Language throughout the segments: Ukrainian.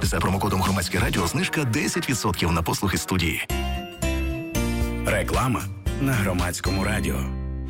За промокодом «Громадське радіо» знижка 10% на послуги студії. Реклама на Громадському радіо.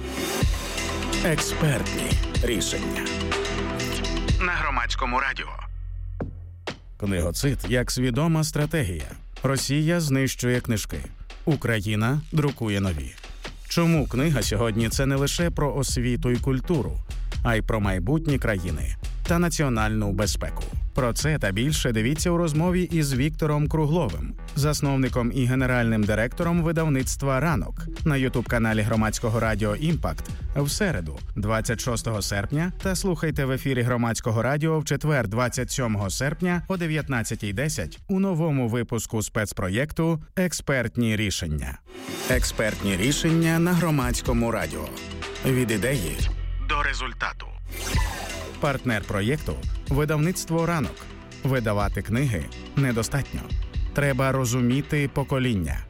Експертні рішення. На Громадському радіо. Книгоцид як свідома стратегія. Росія знищує книжки. Україна друкує нові. Чому книга сьогодні – це не лише про освіту і культуру, а й про майбутні країни та національну безпеку? Про це та більше дивіться у розмові із Віктором Кругловим, засновником і генеральним директором видавництва «Ранок» на ютуб-каналі Громадського радіо «Імпакт» в середу, 26 серпня, та слухайте в ефірі Громадського радіо в четвер, 27 серпня о 19:10 у новому випуску спецпроєкту «Експертні рішення». Експертні рішення на Громадському радіо. Від ідеї до результату. Партнер проєкту – видавництво «Ранок». Видавати книги недостатньо. Треба розуміти покоління.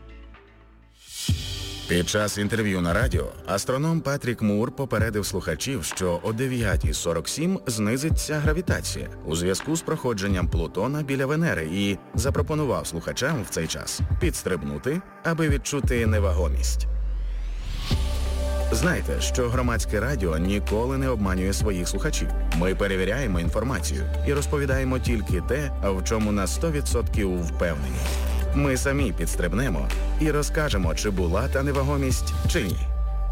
Під час інтерв'ю на радіо астроном Патрік Мур попередив слухачів, що о 9:47 знизиться гравітація у зв'язку з проходженням Плутона біля Венери і запропонував слухачам в цей час підстрибнути, аби відчути невагомість. Знайте, що Громадське радіо ніколи не обманює своїх слухачів. Ми перевіряємо інформацію і розповідаємо тільки те, в чому на 100% впевнені. Ми самі підстрибнемо і розкажемо, чи була та невагомість, чи ні.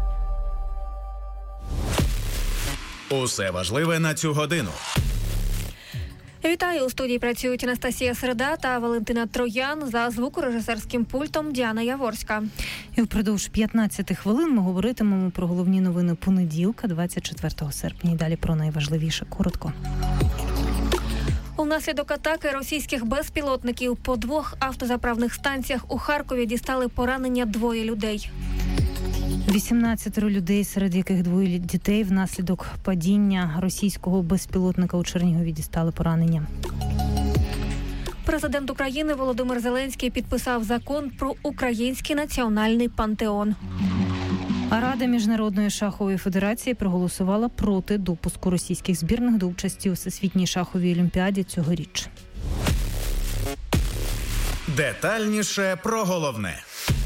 Усе важливе на цю годину. Вітаю! У студії працюють Анастасія Середа та Валентина Троян, за звукорежисерським пультом Діана Яворська. І впродовж 15 хвилин ми говоритимемо про головні новини понеділка, 24 серпня. І далі про найважливіше коротко. Унаслідок атаки російських безпілотників по 2 автозаправних станціях у Харкові дістали поранення 2 людей. 18 людей, серед яких 2 дітей, внаслідок падіння російського безпілотника у Чернігові дістали поранення. Президент України Володимир Зеленський підписав закон про Український національний пантеон. А Рада Міжнародної шахової федерації проголосувала проти допуску російських збірних до участі у Всесвітній шаховій олімпіаді цьогоріч. Детальніше про головне.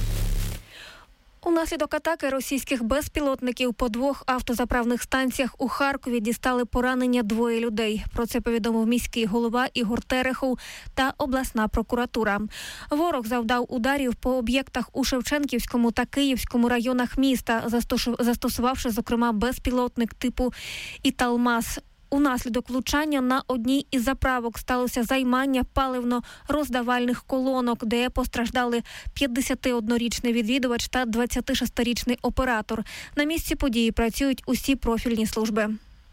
Унаслідок атаки російських безпілотників по 2 автозаправних станціях у Харкові дістали поранення 2 людей. Про це повідомив міський голова Ігор Терехов та обласна прокуратура. Ворог завдав ударів по об'єктах у Шевченківському та Київському районах міста, застосувавши, зокрема, безпілотник типу «Італмас». Унаслідок влучання на одній із заправок сталося займання паливно-роздавальних колонок, де постраждали 51-річний відвідувач та 26-річний оператор. На місці події працюють усі профільні служби.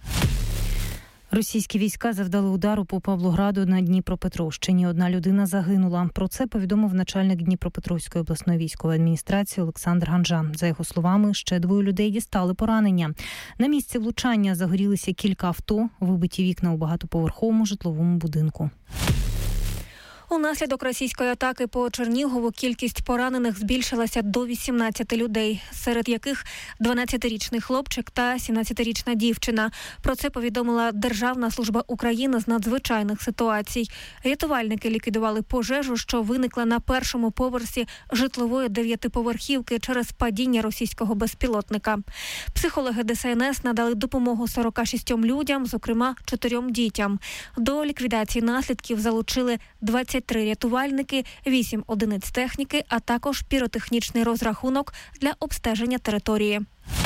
Російські війська завдали удару по Павлограду на Дніпропетровщині. 1 людина загинула. Про це повідомив начальник Дніпропетровської обласної військової адміністрації Олександр Ганжа. За його словами, ще 2 людей дістали поранення. На місці влучання загорілися кілька авто, вибиті вікна у багатоповерховому житловому будинку. Унаслідок російської атаки по Чернігову кількість поранених збільшилася до 18 людей, серед яких 12-річний хлопчик та 17-річна дівчина. Про це повідомила Державна служба України з надзвичайних ситуацій. Рятувальники ліквідували пожежу, що виникла на першому поверсі житлової 9-поверхівки через падіння російського безпілотника. Психологи ДСНС надали допомогу 46 людям, зокрема 4 дітям. До ліквідації наслідків залучили 23 рятувальники, 8 одиниць техніки, а також піротехнічний розрахунок для обстеження території.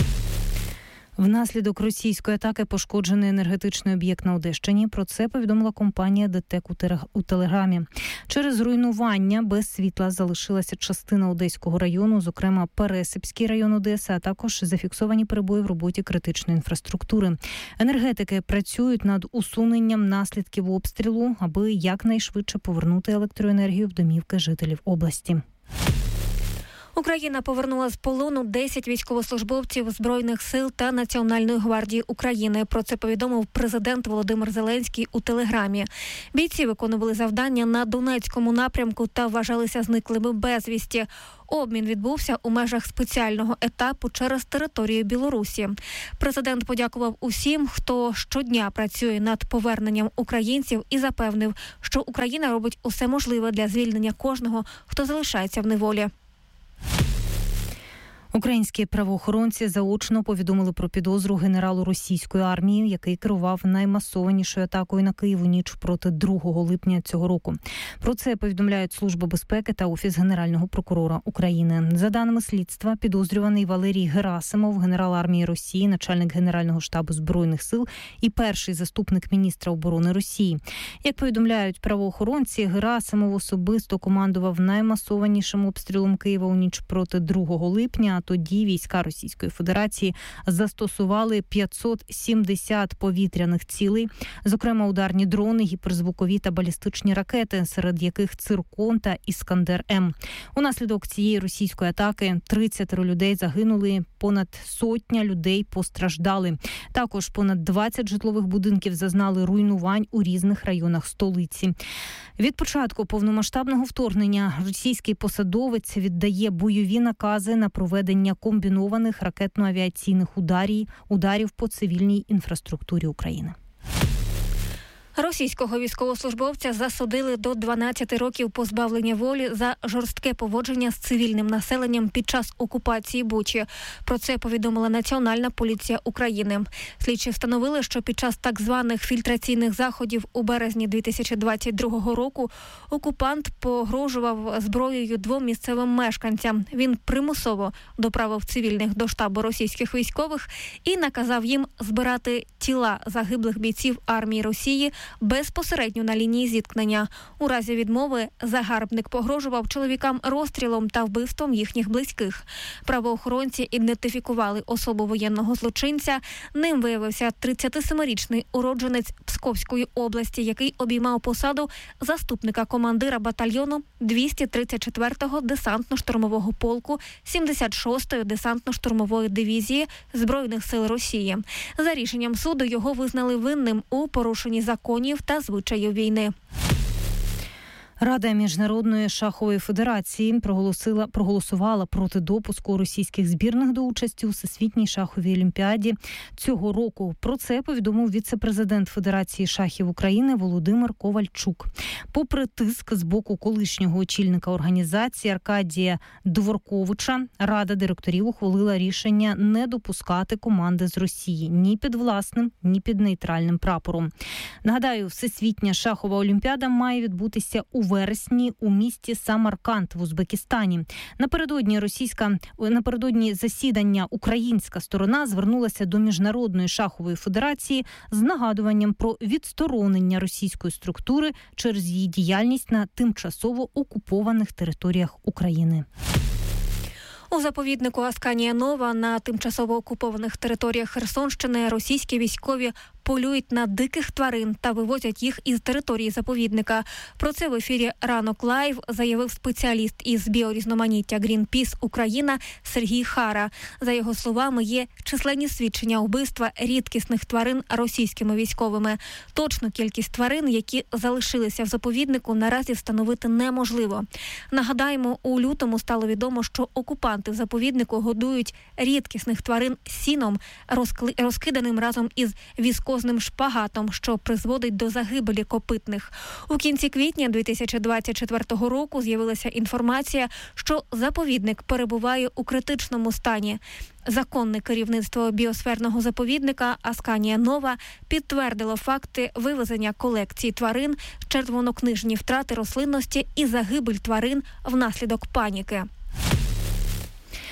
Внаслідок російської атаки пошкоджений енергетичний об'єкт на Одещині. Про це повідомила компанія ДТЕК у Телеграмі. Через руйнування без світла залишилася частина Одеського району, зокрема Пересипський район Одеси, а також зафіксовані перебої в роботі критичної інфраструктури. Енергетики працюють над усуненням наслідків обстрілу, аби якнайшвидше повернути електроенергію в домівки жителів області. Україна повернула з полону 10 військовослужбовців Збройних сил та Національної гвардії України. Про це повідомив президент Володимир Зеленський у Телеграмі. Бійці виконували завдання на Донецькому напрямку та вважалися зниклими безвісті. Обмін відбувся у межах спеціального етапу через територію Білорусі. Президент подякував усім, хто щодня працює над поверненням українців і запевнив, що Україна робить усе можливе для звільнення кожного, хто залишається в неволі. Українські правоохоронці заочно повідомили про підозру генералу російської армії, який керував наймасованішою атакою на Київ у ніч проти 2 липня цього року. Про це повідомляють Служба безпеки та Офіс Генерального прокурора України. За даними слідства, підозрюваний Валерій Герасимов, генерал армії Росії, начальник Генерального штабу Збройних сил і перший заступник міністра оборони Росії. Як повідомляють правоохоронці, Герасимов особисто командував наймасованішим обстрілом Києва у ніч проти 2 липня. Тоді війська Російської Федерації застосували 570 повітряних цілей, зокрема ударні дрони, гіперзвукові та балістичні ракети, серед яких «Циркон» та «Іскандер-М». Унаслідок цієї російської атаки 30 людей загинули, понад 100 людей постраждали. Також понад 20 житлових будинків зазнали руйнувань у різних районах столиці. Від початку повномасштабного вторгнення російський посадовець віддає бойові накази на проведення комбінованих ракетно-авіаційних ударів по цивільній інфраструктурі України. Російського військовослужбовця засудили до 12 років позбавлення волі за жорстке поводження з цивільним населенням під час окупації Бучі. Про це повідомила Національна поліція України. Слідчі встановили, що під час так званих фільтраційних заходів у березні 2022 року окупант погрожував зброєю 2 місцевим мешканцям. Він примусово доправив цивільних до штабу російських військових і наказав їм збирати тіла загиблих бійців армії Росії безпосередньо на лінії зіткнення. У разі відмови загарбник погрожував чоловікам розстрілом та вбивством їхніх близьких. Правоохоронці ідентифікували особу воєнного злочинця. Ним виявився 37-річний уродженець Псковської області, який обіймав посаду заступника командира батальйону 234-го десантно-штурмового полку 76-ї десантно-штурмової дивізії Збройних сил Росії. За рішенням суду його визнали винним у порушенні законів та звичаїв війни. Рада Міжнародної шахової федерації проголосувала проти допуску російських збірних до участі у Всесвітній шаховій олімпіаді цього року. Про це повідомив віце-президент Федерації шахів України Володимир Ковальчук. Попри тиск з боку колишнього очільника організації Аркадія Дворковича, Рада директорів ухвалила рішення не допускати команди з Росії ні під власним, ні під нейтральним прапором. Нагадаю, Всесвітня шахова олімпіада має відбутися у вересні у місті Самарканд в Узбекистані. Напередодні засідання українська сторона звернулася до Міжнародної шахової федерації з нагадуванням про відсторонення російської структури через її діяльність на тимчасово окупованих територіях України. У заповіднику Асканія Нова на тимчасово окупованих територіях Херсонщини російські військові полюють на диких тварин та вивозять їх із території заповідника. Про це в ефірі «Ранок Лайв» заявив спеціаліст із біорізноманіття Greenpeace Україна Сергій Хара. За його словами, є численні свідчення вбивства рідкісних тварин російськими військовими. Точну кількість тварин, які залишилися в заповіднику, наразі встановити неможливо. Нагадаємо, у лютому стало відомо, що окупанти в заповіднику годують рідкісних тварин сіном, розкиданим разом із віскозним шпагатом, що призводить до загибелі копитних. У кінці квітня 2024 року з'явилася інформація, що заповідник перебуває у критичному стані. Законне керівництво біосферного заповідника Асканія Нова підтвердило факти вивезення колекції тварин, червонокнижні втрати рослинності і загибель тварин внаслідок паніки.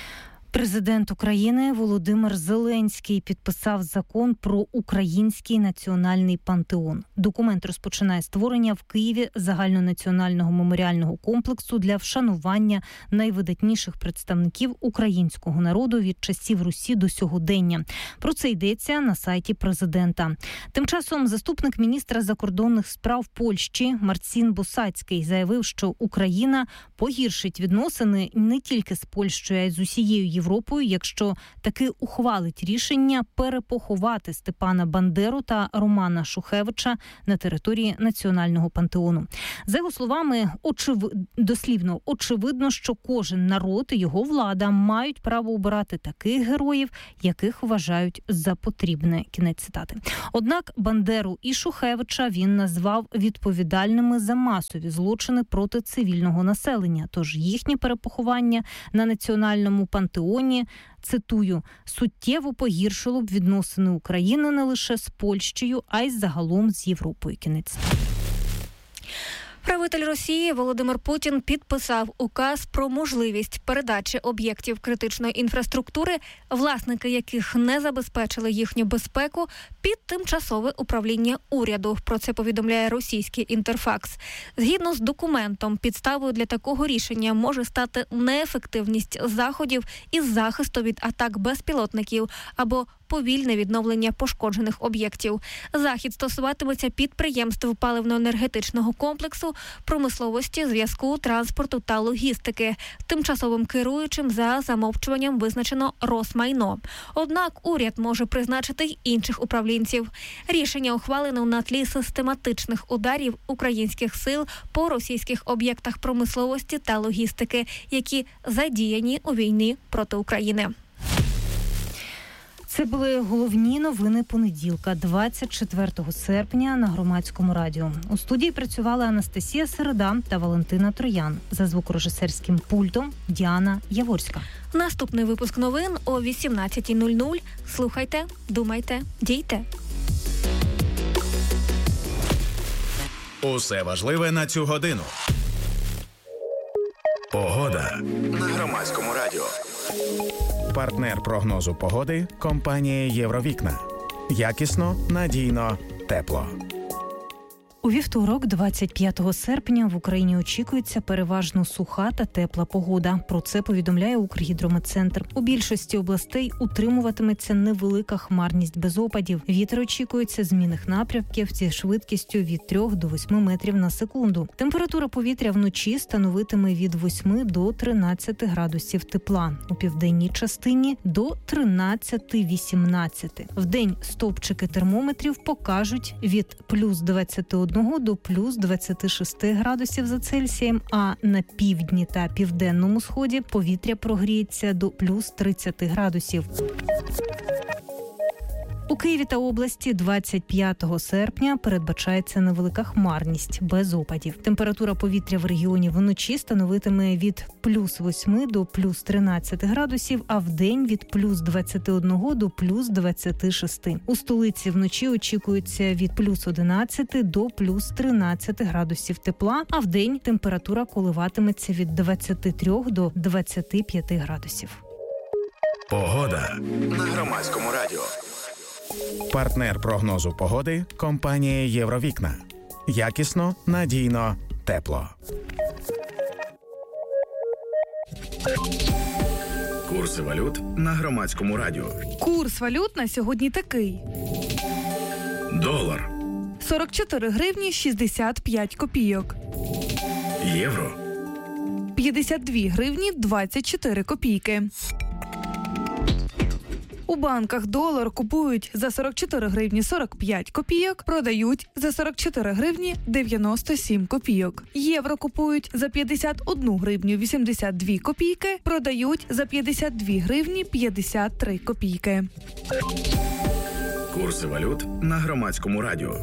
Президент України Володимир Зеленський підписав закон про Український національний пантеон. Документ розпочинає створення в Києві загальнонаціонального меморіального комплексу для вшанування найвидатніших представників українського народу від часів Русі до сьогодення. Про це йдеться на сайті президента. Тим часом заступник міністра закордонних справ Польщі Марцін Босацький заявив, що Україна погіршить відносини не тільки з Польщею, а й з усією Європою, якщо таки ухвалить рішення перепоховати Степана Бандеру та Романа Шухевича на території Національного пантеону. За його словами, дослівно очевидно, що кожен народ і його влада мають право обирати таких героїв, яких вважають за потрібне. Кінець цитати. Однак Бандеру і Шухевича він назвав відповідальними за масові злочини проти цивільного населення, тож їхнє перепоховання на Національному пантеоні, цитую, суттєво погіршило б відносини України не лише з Польщею, а й загалом з Європою. Кінець. Правитель Росії Володимир Путін підписав указ про можливість передачі об'єктів критичної інфраструктури, власники яких не забезпечили їхню безпеку, під тимчасове управління уряду. Про це повідомляє російський Інтерфакс. Згідно з документом, підставою для такого рішення може стати неефективність заходів із захисту від атак безпілотників або повільне відновлення пошкоджених об'єктів. Захід стосуватиметься підприємств паливно-енергетичного комплексу, промисловості, зв'язку, транспорту та логістики. Тимчасовим керуючим за замовчуванням визначено Росмайно. Однак уряд може призначити й інших управлінців. Рішення ухвалено на тлі систематичних ударів українських сил по російських об'єктах промисловості та логістики, які задіяні у війні проти України. Це були головні новини понеділка, 24 серпня на Громадському радіо. У студії працювали Анастасія Середа та Валентина Троян. За звукорежисерським пультом Діана Яворська. Наступний випуск новин о 18:00. Слухайте, думайте, дійте. Усе важливе на цю годину. Погода На Громадському радіо. Партнер прогнозу погоди – компанія «Євровікна». Якісно, надійно, тепло. У вівторок, 25 серпня, в Україні очікується переважно суха та тепла погода. Про це повідомляє Укргідрометцентр. У більшості областей утримуватиметься невелика хмарність без опадів. Вітер очікується змінних напрямків зі швидкістю від 3 до 8 метрів на секунду. Температура повітря вночі становитиме від 8 до 13 градусів тепла. У південній частині – до 13-18. Вдень стовпчики термометрів покажуть від плюс 21 до плюс 26 градусів за Цельсієм, а на півдні та південному сході повітря прогріється до плюс 30 градусів. У Києві та області 25 серпня передбачається невелика хмарність без опадів. Температура повітря в регіоні вночі становитиме від плюс 8 до плюс 13 градусів, а вдень від плюс 21 до плюс 26. У столиці вночі очікується від плюс 11 до плюс 13 градусів тепла, а вдень температура коливатиметься від 23 до 25 градусів. Погода На Громадському радіо. Партнер прогнозу погоди – компанія «Євровікна». Якісно, надійно, тепло. Курси валют на Громадському радіо. Курс валют на сьогодні такий. Долар. 44 гривні 65 копійок. Євро. 52 гривні 24 копійки. У банках долар купують за 44 гривні 45 копійок, продають за 44 гривні 97 копійок. Євро купують за 51 гривню 82 копійки, продають за 52 гривні 53 копійки. Курси валют на Громадському радіо.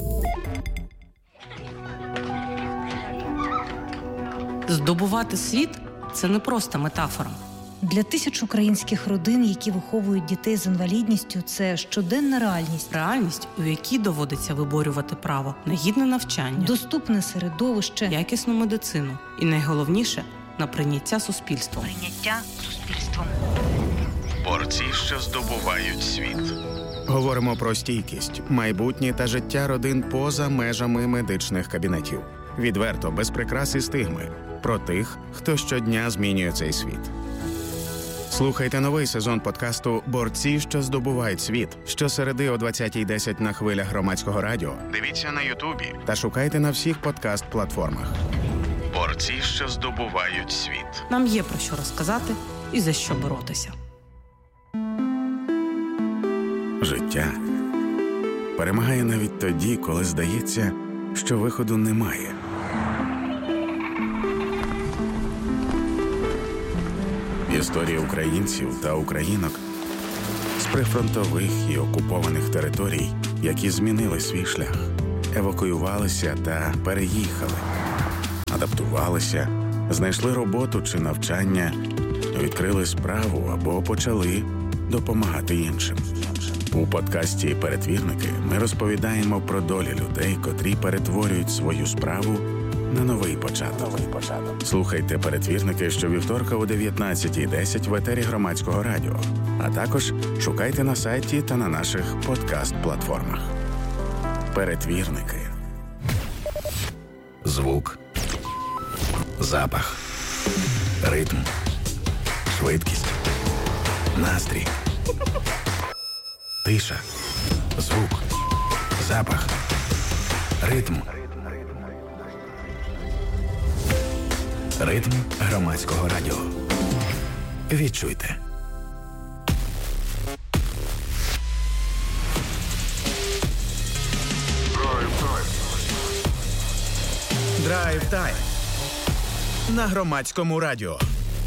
Здобувати світ – це не просто метафора. Для тисяч українських родин, які виховують дітей з інвалідністю, це щоденна реальність. Реальність, у якій доводиться виборювати право на гідне навчання, Доступне середовище, якісну медицину і, найголовніше, на прийняття суспільством. Борці, що здобувають світ. Говоримо про стійкість, майбутнє та життя родин поза межами медичних кабінетів. Відверто, без прикрас і стигми. Про тих, хто щодня змінює цей світ. Слухайте новий сезон подкасту «Борці, що здобувають світ» щосереди о 20:10 на хвилях Громадського радіо. Дивіться на Ютубі та шукайте на всіх подкаст-платформах. Борці, що здобувають світ. Нам є про що розказати і за що боротися. Життя перемагає навіть тоді, коли здається, що виходу немає. Історії українців та українок з прифронтових і окупованих територій, які змінили свій шлях, евакуювалися та переїхали, адаптувалися, знайшли роботу чи навчання, відкрили справу або почали допомагати іншим. У подкасті «Перетвірники» ми розповідаємо про долі людей, котрі перетворюють свою справу на новий початок. Слухайте «Перетвірники» щовівторка о 19:10 в етері Громадського радіо, а також шукайте на сайті та на наших подкаст-платформах. «Перетвірники». Звук, запах, ритм, швидкість, настрій, тиша, звук, запах, ритм. Ритм Громадського радіо. Відчуйте. Драйв-тайм на Громадському радіо.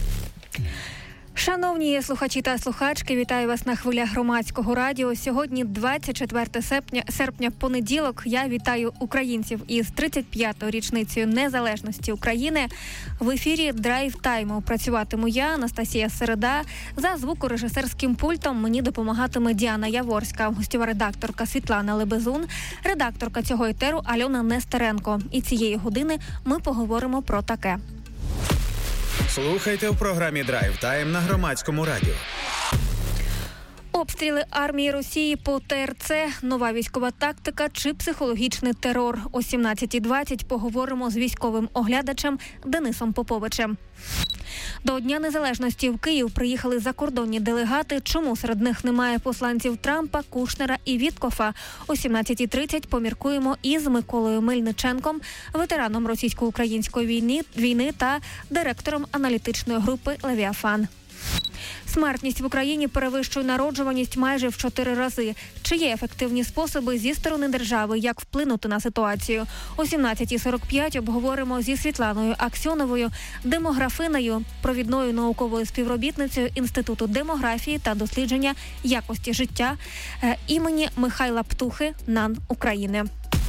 Шановні слухачі та слухачки, вітаю вас на хвилях Громадського радіо. Сьогодні 24 серпня, понеділок. Я вітаю українців із 35-ю річницею незалежності України. В ефірі Драйв-тайму працюватиму я, Анастасія Середа. За звукорежисерським пультом мені допомагатиме Діана Яворська, гостьова редакторка Світлана Лебезун, редакторка цього етеру Альона Нестеренко. І цієї години ми поговоримо про таке. Слухайте в програмі «Драйв-тайм» на Громадському радіо. Обстріли армії Росії по ТРЦ, нова військова тактика чи психологічний терор. О 17:20 поговоримо з військовим оглядачем Денисом Поповичем. До Дня Незалежності в Київ приїхали закордонні делегати. Чому серед них немає посланців Трампа, Кушнера і Віткофа? О 17:30 поміркуємо із Миколою Мельниченком, ветераном російсько-української війни та директором аналітичної групи «Левіафан». Смертність в Україні перевищує народжуваність майже в 4 рази. Чи є ефективні способи зі сторони держави, як вплинути на ситуацію? О 17:45 обговоримо зі Світланою Аксьоновою, демографинею, провідною науковою співробітницею Інституту демографії та дослідження якості життя імені Михайла Птухи НАН України.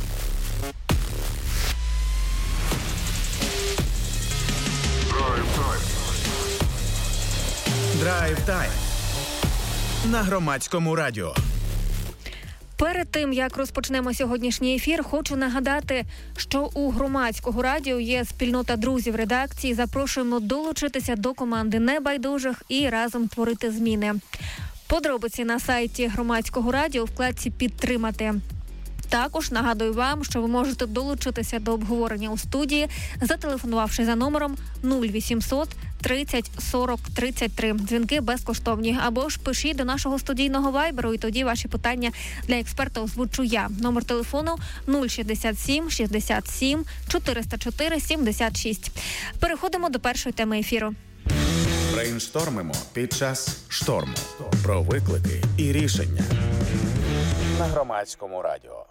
Драйв-тайм на Громадському радіо. Перед тим, як розпочнемо сьогоднішній ефір, хочу нагадати, що у Громадського радіо є спільнота друзів редакції. Запрошуємо долучитися до команди небайдужих і разом творити зміни. Подробиці на сайті Громадського радіо у вкладці «Підтримати». Також нагадую вам, що ви можете долучитися до обговорення у студії, зателефонувавши за номером 0800 30 40 33. Дзвінки безкоштовні. Або ж пишіть до нашого студійного вайберу, і тоді ваші питання для експерта озвучу я. Номер телефону 067 67 404 76. Переходимо до першої теми ефіру. Брейнштормимо під час шторму. Про виклики і рішення на Громадському радіо.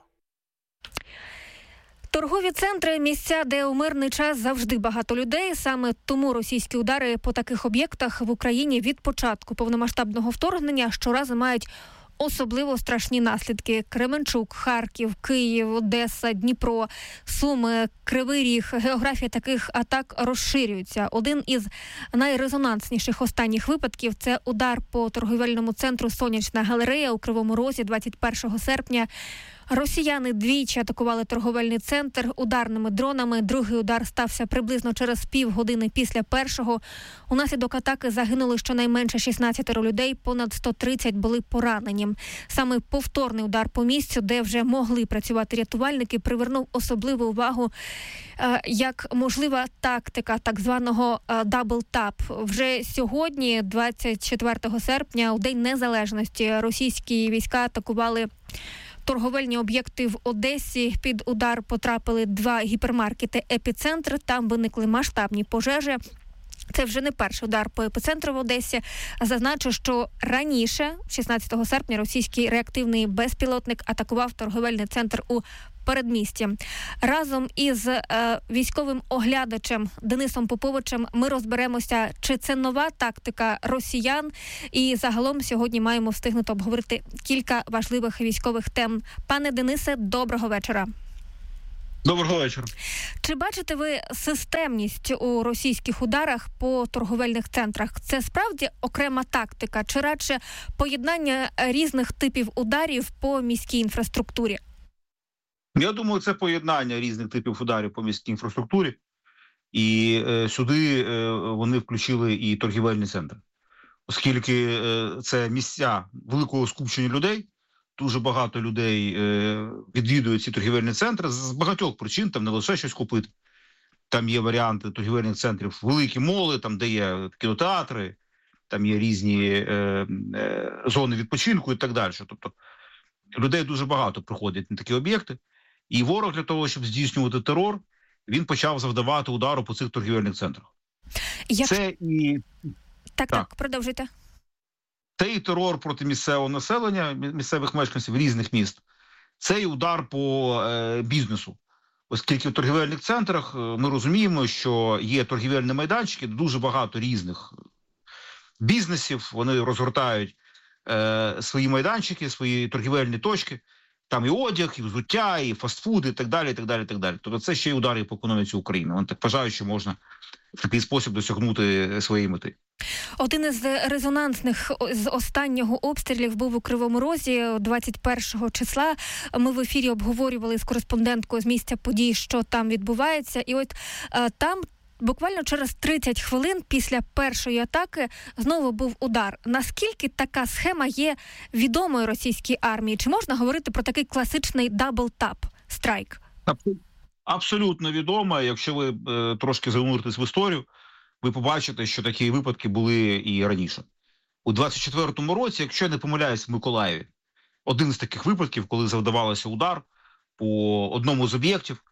Торгові центри – місця, де у мирний час завжди багато людей. Саме тому російські удари по таких об'єктах в Україні від початку повномасштабного вторгнення щоразу мають особливо страшні наслідки. Кременчук, Харків, Київ, Одеса, Дніпро, Суми, Кривий Ріг. Географія таких атак розширюється. Один із найрезонансніших останніх випадків – це удар по торговельному центру «Сонячна галерея» у Кривому Розі 21 серпня. Росіяни двічі атакували торговельний центр ударними дронами. Другий удар стався приблизно через півгодини після першого. Унаслідок атаки загинули щонайменше 16 людей, понад 130 були поранені. Саме повторний удар по місцю, де вже могли працювати рятувальники, привернув особливу увагу як можлива тактика так званого дабл-тап. Вже сьогодні, 24 серпня, у День Незалежності, російські війська атакували торговельні об'єкти в Одесі. Під удар потрапили 2 гіпермаркети «Епіцентр». Там виникли масштабні пожежі. Це вже не перший удар по епіцентру в Одесі. Зазначу, що раніше, 16 серпня, російський реактивний безпілотник атакував торговельний центр у передмісті. Разом із військовим оглядачем Денисом Поповичем ми розберемося, чи це нова тактика росіян. І загалом сьогодні маємо встигнути обговорити кілька важливих військових тем. Пане Денисе, доброго вечора. Доброго вечора. Чи бачите ви системність у російських ударах по торговельних центрах? Це справді окрема тактика, чи радше поєднання різних типів ударів по міській інфраструктурі? Я думаю, це поєднання різних типів ударів по міській інфраструктурі. І сюди вони включили і торгівельні центри. Оскільки це місця великого скупчення людей, дуже багато людей відвідують ці торгівельні центри з багатьох причин, там не лише щось купити. Там є варіанти торгівельних центрів, великі моли, там де є кінотеатри, там є різні зони відпочинку і так далі. Тобто людей дуже багато приходять на такі об'єкти. І ворог для того, щоб здійснювати терор, він почав завдавати удару по цих торгівельних центрах. Це і... Так, продовжуйте. Це і терор проти місцевого населення, місцевих мешканців різних міст. Це і удар по бізнесу. Оскільки в торгівельних центрах ми розуміємо, що є торгівельні майданчики, дуже багато різних бізнесів, вони розгортають свої майданчики, свої торгівельні точки. Там і одяг, і взуття, і фастфуд, і так далі, і так далі, і так далі. Тобто це ще й удари по економіці України. Вони так вважають, що можна в такий спосіб досягнути своєї мети. Один із резонансних з останнього обстрілів був у Кривому Розі 21 числа. Ми в ефірі обговорювали з кореспонденткою з місця подій, що там відбувається. І от там буквально через 30 хвилин після першої атаки знову був удар. Наскільки така схема є відомою російській армії? Чи можна говорити про такий класичний дабл-тап страйк? Абсолютно відомо. Якщо ви трошки зануритесь в історію, ви побачите, що такі випадки були і раніше. У 24-му році, якщо я не помиляюсь, в Миколаєві, один з таких випадків, коли завдавалося удар по одному з об'єктів,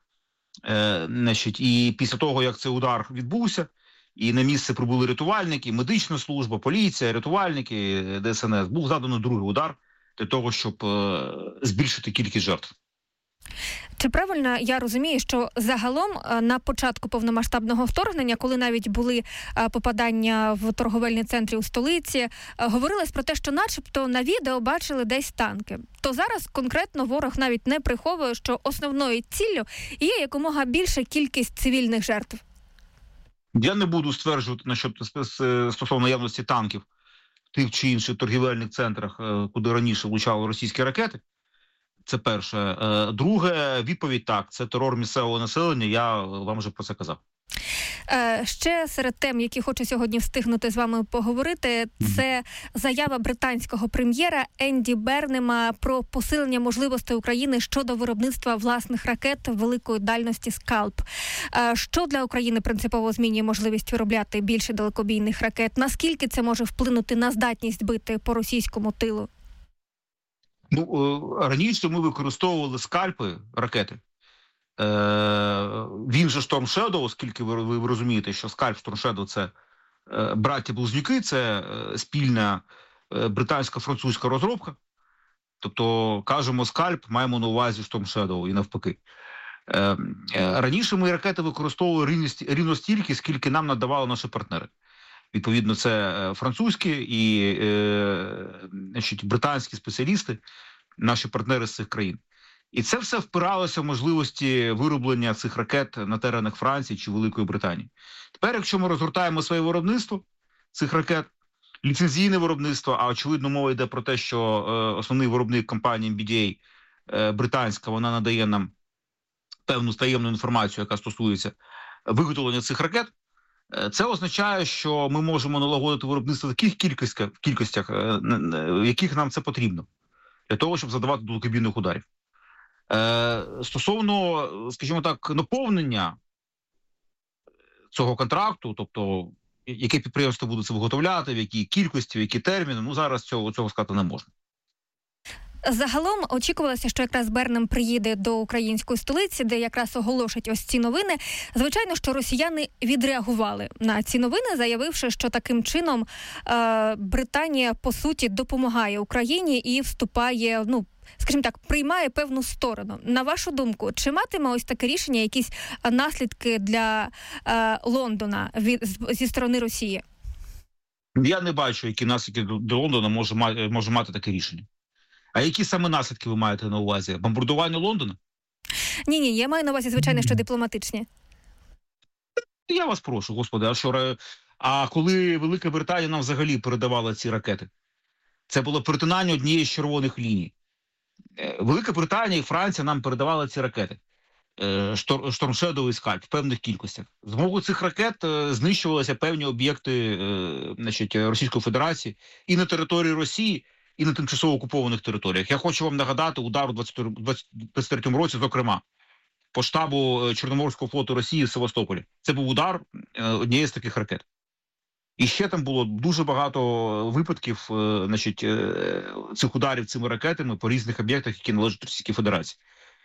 і після того, як цей удар відбувся, і на місце прибули рятувальники, медична служба, поліція, рятувальники, ДСНС, був заданий другий удар для того, щоб збільшити кількість жертв. Чи правильно я розумію, що загалом на початку повномасштабного вторгнення, коли навіть були попадання в торговельні центри у столиці, говорилось про те, що начебто на відео бачили десь танки. То зараз конкретно ворог навіть не приховує, що основною ціллю є якомога більша кількість цивільних жертв. Я не буду стверджувати стосовно наявності танків в тих чи інших торгівельних центрах, куди раніше влучали російські ракети. Це перше. Друге, відповідь так, це терор місцевого населення, я вам вже про це казав. Ще серед тем, які хочу сьогодні встигнути з вами поговорити, це заява британського прем'єра Енді Бернема про посилення можливостей України щодо виробництва власних ракет великої дальності «Скальп». Що для України принципово змінює можливість виробляти більше далекобійних ракет? Наскільки це може вплинути на здатність бити по російському тилу? Раніше ми використовували «Скальпи» ракети. Він же Storm Shadow, оскільки ви розумієте, що «Скальп», Storm Shadow – це браття-близнюки, це спільна британсько-французька розробка. Тобто, кажемо «Скальп», маємо на увазі Storm Shadow і навпаки. Раніше ми ракети використовували рівно стільки, скільки нам надавали наші партнери. Відповідно, це французькі і британські спеціалісти, наші партнери з цих країн. І це все впиралося в можливості вироблення цих ракет на теренах Франції чи Великої Британії. Тепер, якщо ми розгортаємо своє виробництво цих ракет, ліцензійне виробництво, а очевидно мова йде про те, що основний виробник компанії MBDA британська, вона надає нам певну таємну інформацію, яка стосується виготовлення цих ракет. Це означає, що ми можемо налагодити виробництво в таких кількостях, в яких нам це потрібно, для того, щоб задавати далекобійних ударів. Стосовно, скажімо так, наповнення цього контракту, тобто яке підприємство буде це виготовляти, в якій кількості, в які терміни, зараз цього сказати не можна. Загалом очікувалося, що якраз Бернем приїде до української столиці, де якраз оголошать ось ці новини. Звичайно, що росіяни відреагували на ці новини, заявивши, що таким чином Британія, по суті, допомагає Україні і вступає, скажімо так, приймає певну сторону. На вашу думку, чи матиме ось таке рішення якісь наслідки для Лондона зі сторони Росії? Я не бачу, які наслідки для Лондона може мати таке рішення. А які саме наслідки ви маєте на увазі? Бомбардування Лондона? Ні, я маю на увазі, звичайно, що дипломатичні. Я вас прошу, господи, а коли Велика Британія нам взагалі передавала ці ракети? Це було перетинання однієї з червоних ліній. Велика Британія і Франція нам передавали ці ракети. Storm Shadow і Скальп в певних кількостях. З допомогою цих ракет знищувалися певні об'єкти Російської Федерації і на території Росії, і на тимчасово окупованих територіях. Я хочу вам нагадати удар у 2023 році, зокрема, по штабу Чорноморського флоту Росії в Севастополі. Це був удар однієї з таких ракет. І ще там було дуже багато випадків цих ударів цими ракетами по різних об'єктах, які належать Російській Федерації.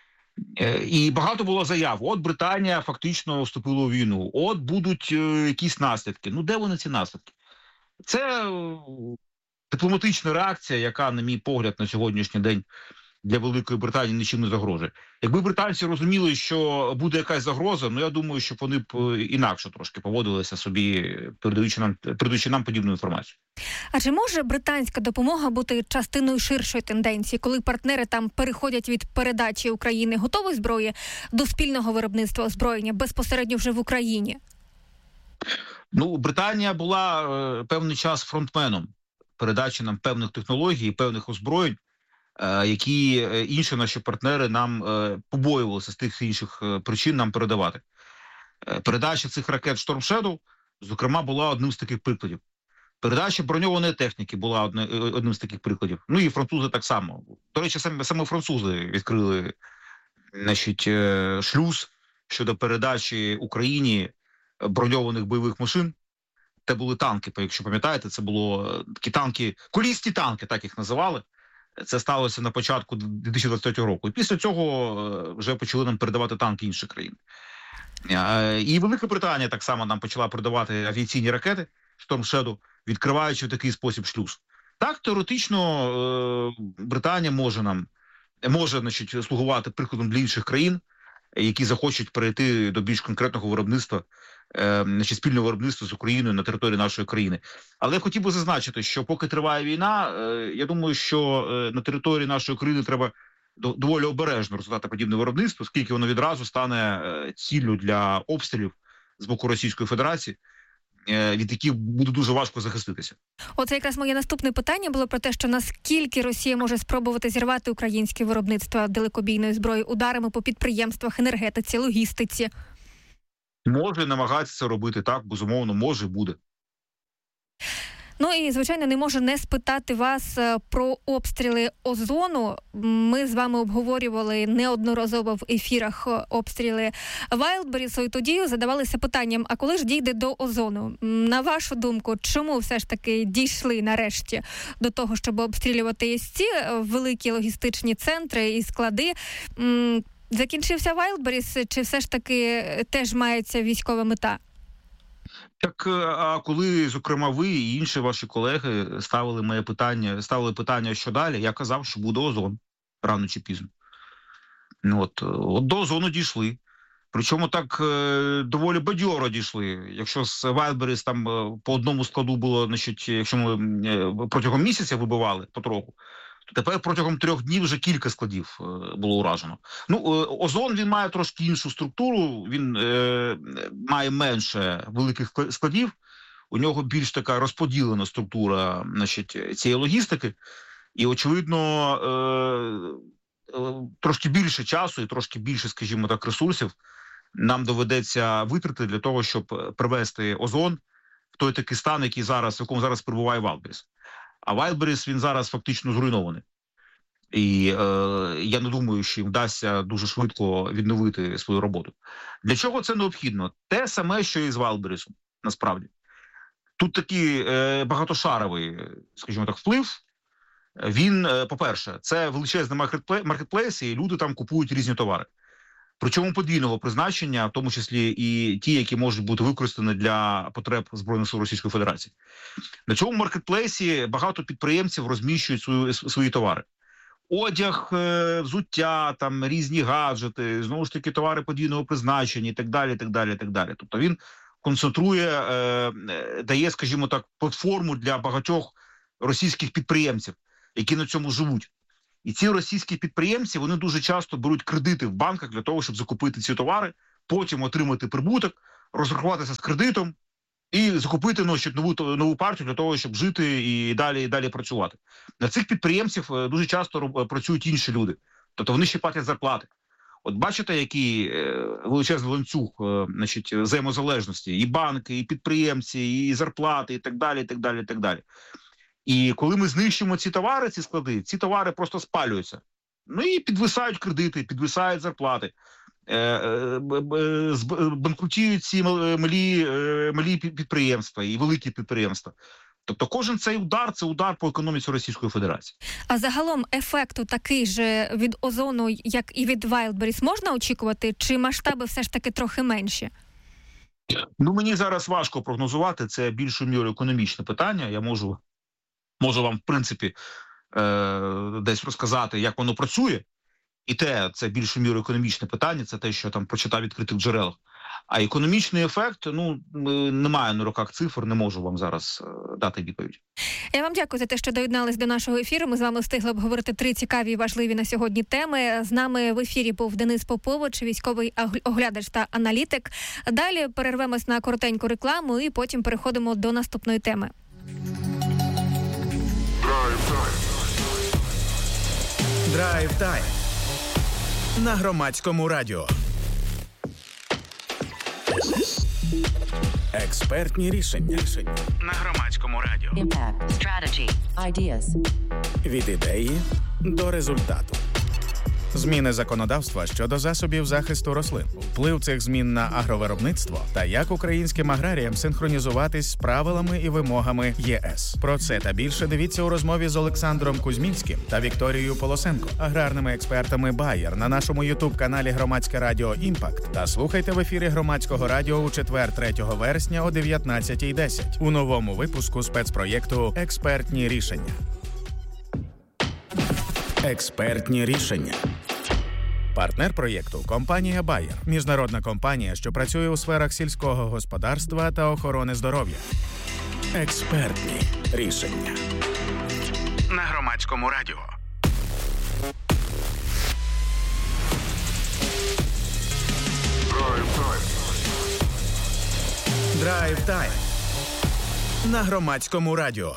І багато було заяв. От Британія фактично вступила у війну. От будуть якісь наслідки. Де вони ці наслідки? Це дипломатична реакція, яка, на мій погляд, на сьогоднішній день для Великої Британії нічим не загрожує. Якби британці розуміли, що буде якась загроза, я думаю, що вони б інакше трошки поводилися собі, передаючи нам подібну інформацію. А чи може британська допомога бути частиною ширшої тенденції, коли партнери там переходять від передачі України готової зброї до спільного виробництва озброєння безпосередньо вже в Україні? Британія була певний час фронтменом передачі нам певних технологій, певних озброєнь, які інші наші партнери нам побоювалися з тих інших причин нам передавати. Передача цих ракет Storm Shadow, зокрема, була одним з таких прикладів. Передача броньованої техніки була одним з таких прикладів. І французи так само. До речі, саме французи відкрили шлюз щодо передачі Україні броньованих бойових машин. Це були танки, якщо пам'ятаєте, це були такі танки, колісні танки, так їх називали. Це сталося на початку 2023 року. І після цього вже почали нам передавати танки інших країн. І Велика Британія так само нам почала передавати авіаційні ракети Storm Shadow, відкриваючи в такий спосіб шлюз. Так, теоретично Британія може слугувати прикладом для інших країн, які захочуть перейти до більш конкретного виробництва, спільного виробництва з Україною на території нашої країни. Але я хотів би зазначити, що поки триває війна, я думаю, що на території нашої країни треба доволі обережно розвивати подібне виробництво, оскільки воно відразу стане ціллю для обстрілів з боку Російської Федерації, від яких буде дуже важко захиститися. Оце якраз моє наступне питання було про те, що наскільки Росія може спробувати зірвати українське виробництво далекобійної зброї ударами по підприємствах, енергетиці, логістиці? Може намагатися це робити, так, безумовно, може, буде. І, звичайно, не можу не спитати вас про обстріли озону. Ми з вами обговорювали неодноразово в ефірах обстріли Вайлдберрісу, і тоді задавалися питанням, а коли ж дійде до озону? На вашу думку, чому все ж таки дійшли нарешті до того, щоб обстрілювати ці великі логістичні центри і склади? Закінчився Вайлдберріс, чи все ж таки теж мається військова мета? Так, а коли, зокрема, ви і інші ваші колеги ставили питання, що далі, я казав, що буде озон рано чи пізно. От до озону дійшли. Причому так доволі бадьоро дійшли. Якщо з Вайлдберріс там по одному складу було, якщо ми протягом місяця вибивали потроху, то тепер протягом 3 днів вже кілька складів було уражено. Озон, він має трошки іншу структуру, він має менше великих складів, у нього більш така розподілена структура цієї логістики, і, очевидно, трошки більше часу і трошки більше, скажімо так, ресурсів нам доведеться витрати для того, щоб привести озон в той такий стан, в якому зараз перебуває Wildberries. А Wildberries, він зараз фактично зруйнований. І я не думаю, що їм вдасться дуже швидко відновити свою роботу. Для чого це необхідно? Те саме, що і з Wildberries, насправді. Тут такий багатошаровий, скажімо так, вплив. Він, по-перше, це величезний маркетплейс, і люди там купують різні товари. Причому подвійного призначення, в тому числі і ті, які можуть бути використані для потреб Збройних сил Російської Федерації. На цьому маркетплейсі багато підприємців розміщують свої товари. Одяг, взуття, там різні гаджети, знову ж таки товари подвійного призначення і так далі, і так далі, і так далі. Тобто він концентрує, дає, скажімо так, платформу для багатьох російських підприємців, які на цьому живуть. І ці російські підприємці, вони дуже часто беруть кредити в банках для того, щоб закупити ці товари, потім отримати прибуток, розрахуватися з кредитом і закупити нову партію для того, щоб жити і далі працювати. На цих підприємців дуже часто працюють інші люди. Тобто вони ще платять зарплати. От бачите, який величезний ланцюг, взаємозалежності. І банки, і підприємці, і зарплати, і так далі, і так далі, і так далі. І коли ми знищимо ці товари, ці склади, ці товари просто спалюються. Ну і підвисають кредити, підвисають зарплати. Банкрутують ці малі підприємства і великі підприємства. Тобто кожен цей удар – це удар по економіці Російської Федерації. А загалом ефекту такий же від озону, як і від Wildberries, можна очікувати? Чи масштаби все ж таки трохи менші? Ну, мені зараз важко прогнозувати. Це більшою мірою економічне питання. Я можу вам, в принципі, десь розказати, як воно працює. І це більшою мірою економічне питання, це те, що я там прочитав в відкритих джерелах. А економічний ефект, немає на руках цифр, не можу вам зараз дати відповідь. Я вам дякую за те, що доєднались до нашого ефіру. Ми з вами встигли обговорити 3 цікаві і важливі на сьогодні теми. З нами в ефірі був Денис Попович, військовий оглядач та аналітик. Далі перервемось на коротеньку рекламу і потім переходимо до наступної теми. Драйв-тайм на Громадському радіо. Експертні рішення на Громадському радіо. Impact, strategy, ideas. Від ідеї до результату. Зміни законодавства щодо засобів захисту рослин, вплив цих змін на агровиробництво та як українським аграріям синхронізуватись з правилами і вимогами ЄС. Про це та більше дивіться у розмові з Олександром Кузьмінським та Вікторією Полосенко, аграрними експертами Bayer на нашому ютуб-каналі Громадське радіо «Імпакт» та слухайте в ефірі Громадського радіо у четвер 3 вересня о 19:10 у новому випуску спецпроєкту «Експертні рішення». Експертні рішення. Партнер проєкту – компанія Bayer. Міжнародна компанія, що працює у сферах сільського господарства та охорони здоров'я. Експертні рішення. На Громадському радіо. Драйв-тайм. На Громадському радіо.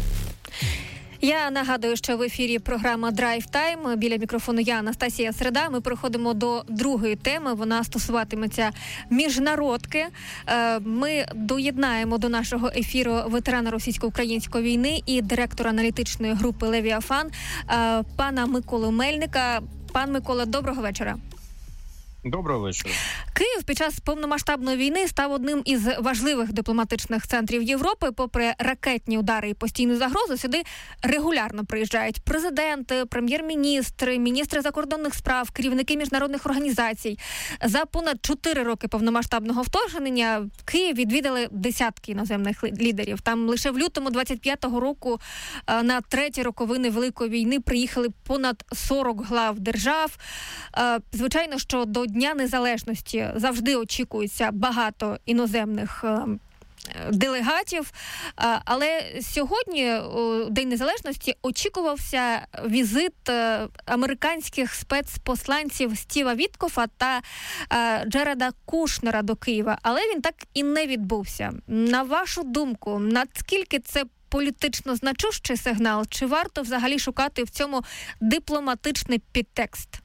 Я нагадую, що в ефірі програма «Драйв Тайм». Біля мікрофону я, Анастасія Середа. Ми переходимо до другої теми. Вона стосуватиметься міжнародки. Ми доєднаємо до нашого ефіру ветерана російсько-української війни і директора аналітичної групи «Левіафан» пана Миколу Мельника. Пан Микола, доброго вечора. Доброго вечора. Київ під час повномасштабної війни став одним із важливих дипломатичних центрів Європи. Попри ракетні удари і постійну загрозу, сюди регулярно приїжджають президенти, прем'єр-міністри, міністри закордонних справ, керівники міжнародних організацій. За понад 4 роки повномасштабного вторгнення Київ відвідали десятки іноземних лідерів. Там лише в лютому 25-го року на 3-ті роковини Великої війни приїхали понад 40 глав держав. Звичайно, що до Дня Незалежності завжди очікується багато іноземних делегатів, але сьогодні, у День Незалежності, очікувався візит американських спецпосланців Стіва Віткофа та Джареда Кушнера до Києва, але він так і не відбувся. На вашу думку, наскільки це політично значущий сигнал, чи варто взагалі шукати в цьому дипломатичний підтекст?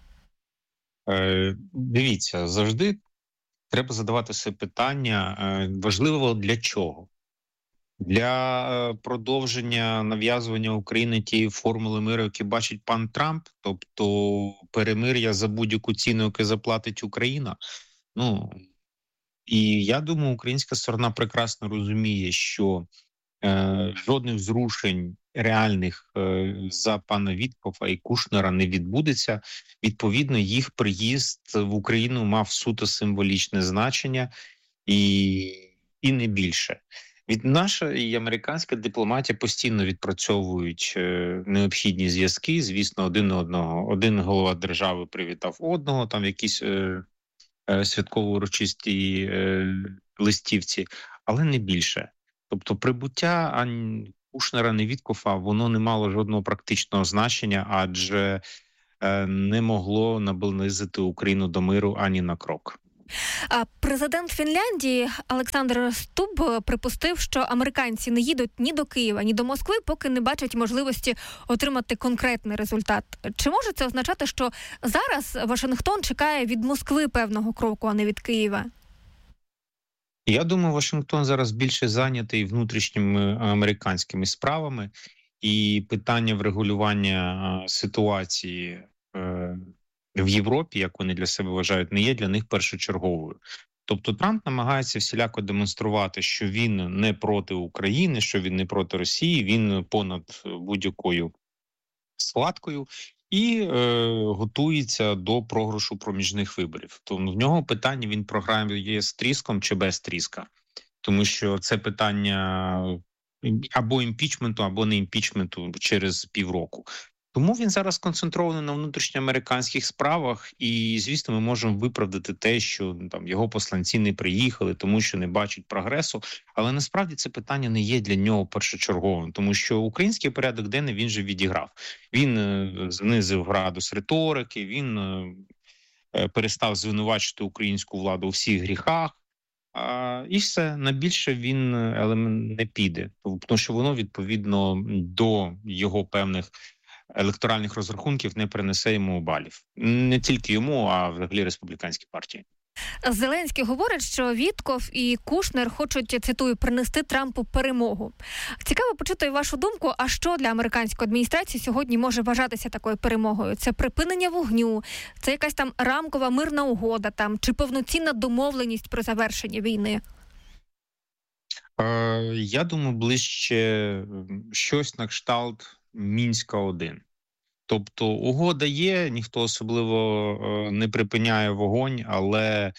Дивіться, завжди треба задавати собі питання, важливо для чого? Для продовження нав'язування України тієї формули миру, яку бачить пан Трамп, тобто перемир'я за будь-яку ціну, яку заплатить Україна. І я думаю, українська сторона прекрасно розуміє, що жодних зрушень реальних за пана Віткофа і Кушнера не відбудеться. Відповідно, їх приїзд в Україну мав суто символічне значення і не більше. Наша і американська дипломатія постійно відпрацьовують необхідні зв'язки. Звісно, один голова держави привітав одного, там якісь святково-урочисті листівці, але не більше. Тобто прибуття ані Кушнера, ні Віткофа, воно не мало жодного практичного значення, адже не могло наблизити Україну до миру ані на крок. Президент Фінляндії Олександр Стуб припустив, що американці не їдуть ні до Києва, ні до Москви, поки не бачать можливості отримати конкретний результат. Чи може це означати, що зараз Вашингтон чекає від Москви певного кроку, а не від Києва? Я думаю, Вашингтон зараз більше зайнятий внутрішніми американськими справами, і питання врегулювання ситуації в Європі, як вони для себе вважають, не є для них першочерговою. Тобто Трамп намагається всіляко демонструвати, що він не проти України, що він не проти Росії, він понад будь-якою складкою і готується до програшу проміжних виборів. Тому в нього питання, він програє з тріском чи без тріска. Тому що це питання або імпічменту, або не імпічменту через півроку. Тому він зараз концентрований на внутрішньоамериканських справах, і, звісно, ми можемо виправдати те, що там його посланці не приїхали, тому що не бачать прогресу. Але насправді це питання не є для нього першочерговим, тому що український порядок денний він же відіграв. Він знизив градус риторики, він перестав звинувачити українську владу у всіх гріхах. І все, на більше він не піде, тому що воно, відповідно, до його певних електоральних розрахунків не принесе йому балів. Не тільки йому, а взагалі республіканській партії. Зеленський говорить, що Вітков і Кушнер хочуть, цитую, принести Трампу перемогу. Цікаво почути вашу думку, а що для американської адміністрації сьогодні може вважатися такою перемогою? Це припинення вогню, це якась там рамкова мирна угода, чи повноцінна домовленість про завершення війни? Я думаю, ближче щось на кшталт Мінська-1. Тобто угода є, ніхто особливо не припиняє вогонь, але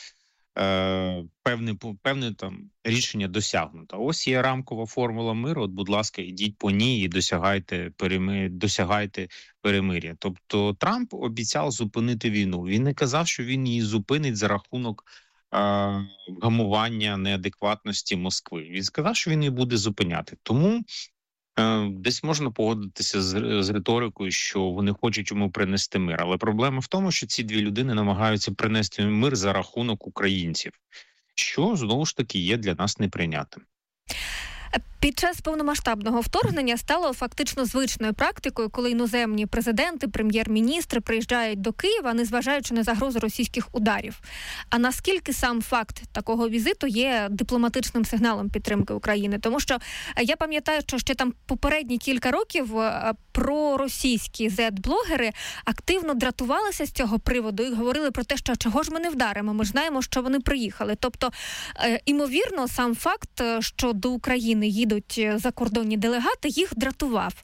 певне там рішення досягнуто. Ось є рамкова формула миру, от, будь ласка, ідіть по ній і досягайте перемир'я. Тобто Трамп обіцяв зупинити війну. Він не казав, що він її зупинить за рахунок гамування неадекватності Москви. Він сказав, що він її буде зупиняти. Тому десь можна погодитися з риторикою, що вони хочуть йому принести мир. Але проблема в тому, що ці дві людини намагаються принести мир за рахунок українців, що, знову ж таки, є для нас неприйнятним. Під час повномасштабного вторгнення стало фактично звичною практикою, коли іноземні президенти, прем'єр-міністри приїжджають до Києва, незважаючи на загрозу російських ударів. А наскільки сам факт такого візиту є дипломатичним сигналом підтримки України? Тому що я пам'ятаю, що ще там попередні кілька років проросійські зет-блогери активно дратувалися з цього приводу і говорили про те, що чого ж ми не вдаримо, ми ж знаємо, що вони приїхали. Тобто, імовірно, сам факт, що до України їдуть закордонні делегати, їх дратував.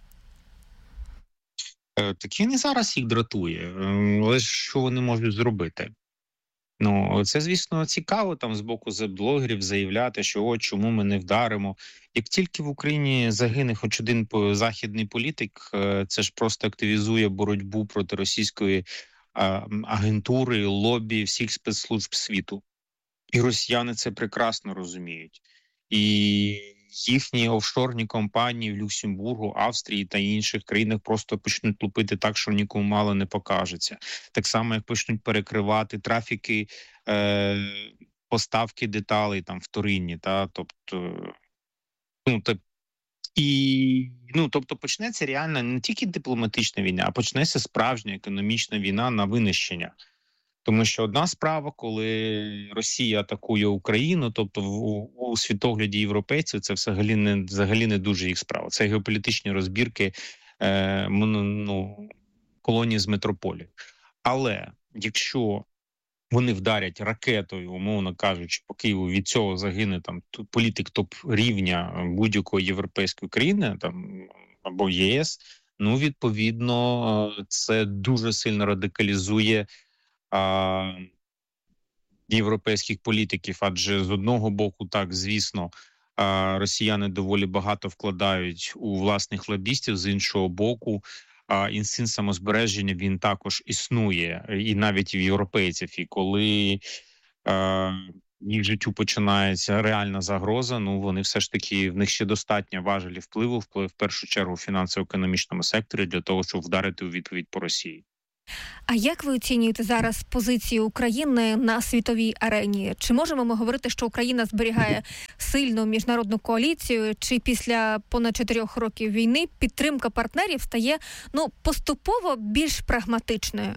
Так він і зараз їх дратує. Але що вони можуть зробити? Це, звісно, цікаво там з боку блогерів заявляти, що чому ми не вдаримо. Як тільки в Україні загине хоч один західний політик, це ж просто активізує боротьбу проти російської агентури, лобі всіх спецслужб світу. І росіяни це прекрасно розуміють. І їхні офшорні компанії в Люксембургу, Австрії та інших країнах просто почнуть лупити так, що нікому мало не покажеться. Так само, як почнуть перекривати трафіки, поставки деталей там вторинні. Тобто, І, тобто почнеться реально не тільки дипломатична війна, а почнеться справжня економічна війна на винищення. Тому що одна справа, коли Росія атакує Україну, тобто у світогляді європейців, це взагалі не дуже їх справа. Це геополітичні розбірки колонії з метрополії. Але якщо вони вдарять ракетою, умовно кажучи, по Києву, від цього загине там політик топ-рівня будь-якої європейської країни там або ЄС, відповідно, це дуже сильно радикалізує європейських політиків, адже з одного боку, так, звісно, росіяни доволі багато вкладають у власних лобістів, з іншого боку, інстинкт самозбереження, він також існує, і навіть в європейців. І коли їх життю починається реальна загроза, вони все ж таки, в них ще достатньо важелі впливу, в першу чергу в фінансово-економічному секторі, для того, щоб вдарити у відповідь по Росії. А як ви оцінюєте зараз позицію України на світовій арені? Чи можемо ми говорити, що Україна зберігає сильну міжнародну коаліцію, чи після понад 4 років війни підтримка партнерів стає поступово більш прагматичною?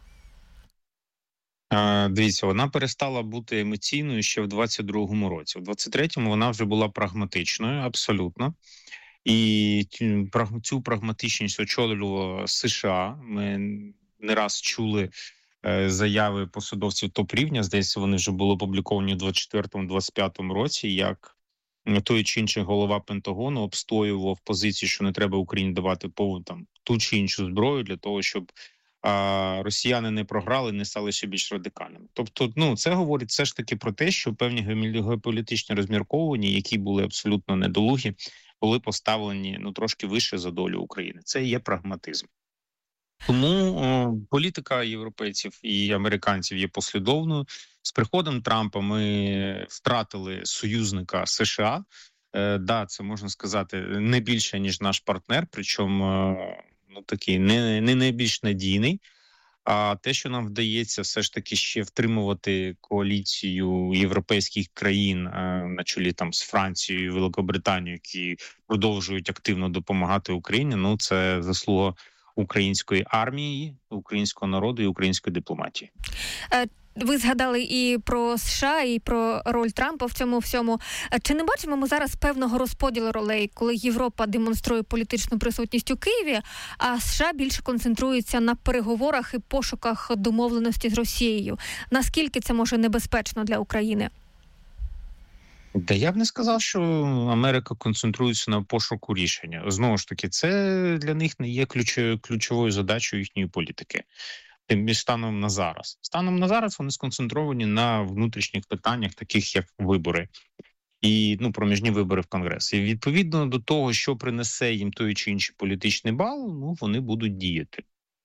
Дивіться, вона перестала бути емоційною ще в 22-му році. У 23-му вона вже була прагматичною, абсолютно. І цю прагматичність очолювало США. Ми не раз чули заяви посадовців топ-рівня, здається, вони вже були опубліковані у 24-25 році, як той чи інший голова Пентагону обстоював позицію, що не треба Україні давати ту чи іншу зброю для того, щоб росіяни не програли, не стали ще більш радикальними. Тобто, це говорить все ж таки про те, що певні геополітичні розмірковування, які були абсолютно недолугі, були поставлені трошки вище за долю України. Це є прагматизм. Тому політика європейців і американців є послідовною. З приходом Трампа ми втратили союзника США. Це, можна сказати, не більше, ніж наш партнер, причому такий не найбільш надійний. А те, що нам вдається все ж таки ще втримувати коаліцію європейських країн на чолі з Францією і Великобританією, які продовжують активно допомагати Україні, це заслуга української армії, українського народу і української дипломатії. Ви згадали і про США, і про роль Трампа в цьому всьому. Чи не бачимо ми зараз певного розподілу ролей, коли Європа демонструє політичну присутність у Києві, а США більше концентруються на переговорах і пошуках домовленості з Росією? Наскільки це може небезпечно для України? Я б не сказав, що Америка концентрується на пошуку рішення. Знову ж таки, це для них не є ключовою задачею їхньої політики. Тим більше станом на зараз. Станом на зараз вони сконцентровані на внутрішніх питаннях, таких як вибори і проміжні вибори в Конгрес. І відповідно до того, що принесе їм той чи інший політичний бал, вони будуть діяти.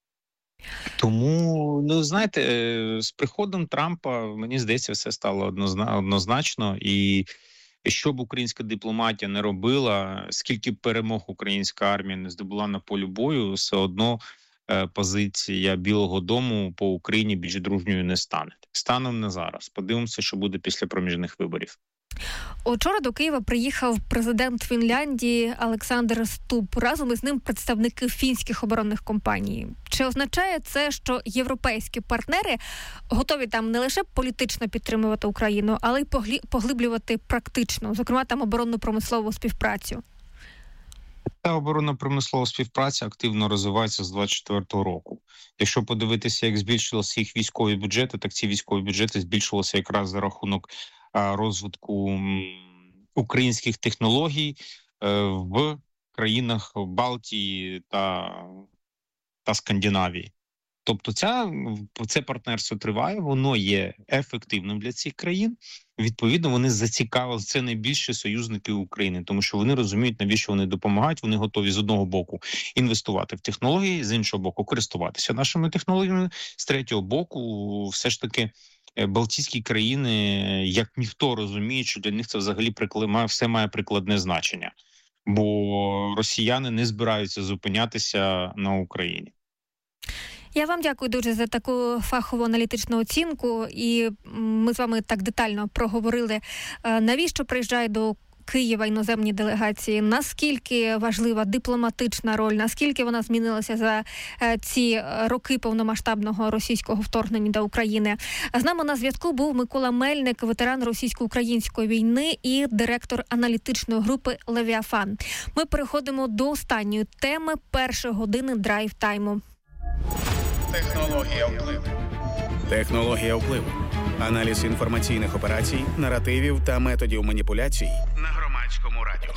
Тому, знаєте, з приходом Трампа, мені здається, все стало однозначно. І що б українська дипломатія не робила, скільки перемог українська армія не здобула на полі бою, все одно позиція Білого дому по Україні більш дружньою не стане. Станом на зараз. Подивимося, що буде після проміжних виборів. Учора до Києва приїхав президент Фінляндії Олександр Стуб. Разом із ним представники фінських оборонних компаній. Чи означає це, що європейські партнери готові не лише політично підтримувати Україну, але й поглиблювати практично, зокрема оборонно-промислову співпрацю? Та оборонно-промислова співпраця активно розвивається з 24-го року. Якщо подивитися, як збільшилися їх військові бюджети, так ці військові бюджети збільшилися якраз за рахунок розвитку українських технологій в країнах Балтії та Скандинавії. Тобто це партнерство триває, воно є ефективним для цих країн. Відповідно, вони зацікавили, це найбільші союзники України, тому що вони розуміють, навіщо вони допомагають, вони готові з одного боку інвестувати в технології, з іншого боку користуватися нашими технологіями, з третього боку все ж таки Балтійські країни, як ніхто розуміє, що для них це взагалі все має прикладне значення, бо росіяни не збираються зупинятися на Україні. Я вам дякую дуже за таку фахову аналітичну оцінку, і ми з вами так детально проговорили, навіщо приїжджає до Києва іноземні делегації? Наскільки важлива дипломатична роль? Наскільки вона змінилася за ці роки повномасштабного російського вторгнення до України? З нами на зв'язку був Микола Мельник, ветеран російсько-української війни і директор аналітичної групи «Левіафан». Ми переходимо до останньої теми першої години драйв-тайму. Технологія впливу. Технологія впливу. Аналіз інформаційних операцій, наративів та методів маніпуляцій на Громадському радіо.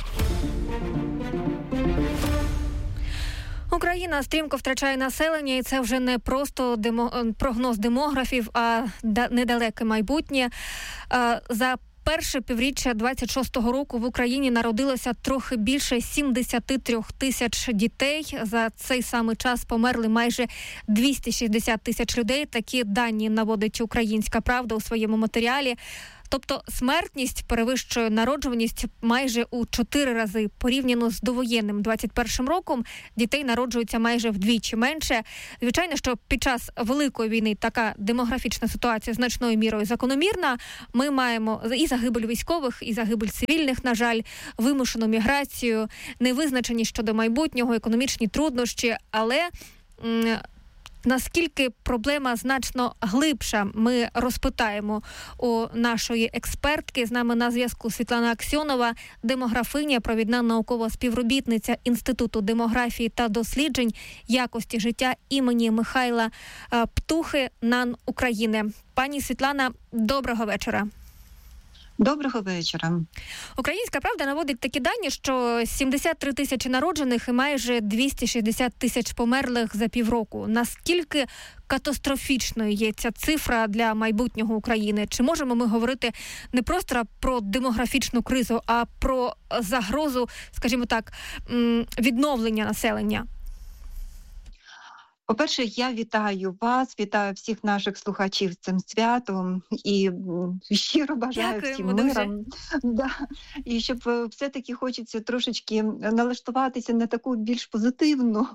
Україна стрімко втрачає населення, і це вже не просто прогноз демографів, а недалеке майбутнє. За перше півріччя 26-го року в Україні народилося трохи більше 73 тисяч дітей. За цей самий час померли майже 260 тисяч людей. Такі дані наводить «Українська правда» у своєму матеріалі. Тобто смертність перевищує народжуваність майже у 4 рази. Порівняно з довоєнним 21-м роком дітей народжується майже вдвічі менше. Звичайно, що під час Великої війни така демографічна ситуація значною мірою закономірна. Ми маємо і загибель військових, і загибель цивільних, на жаль, вимушену міграцію, невизначеність щодо майбутнього, економічні труднощі, але наскільки проблема значно глибша, ми розпитаємо у нашої експертки. З нами на зв'язку Світлана Аксьонова, демографиня, провідна наукова співробітниця Інституту демографії та досліджень якості життя імені Михайла Птухи НАН України. Пані Світлана, доброго вечора. Доброго вечора. «Українська правда» наводить такі дані, що 73 тисячі народжених і майже 260 тисяч померлих за півроку. Наскільки катастрофічною є ця цифра для майбутнього України? Чи можемо ми говорити не просто про демографічну кризу, а про загрозу, скажімо так, відновлення населення? По-перше, я вітаю вас, вітаю всіх наших слухачів з цим святом і щиро бажаю всім миром. Да. І щоб все-таки хочеться трошечки налаштуватися на таку більш позитивну